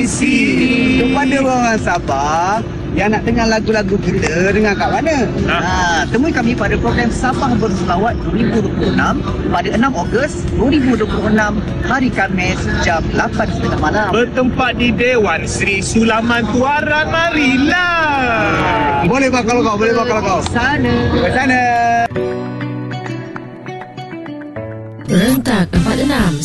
isi. Kepada orang Sabah yang nak dengar lagu-lagu kita, dengar kat mana? Temui kami pada program Sabah Berselawat 2026 pada 6 Ogos 2026 hari Khamis jam 8.30 malam. Bertempat di Dewan Sri Sulaman Tuaran. Marilah. Boleh bakal kau. Sana. Ke sana. Rentak 46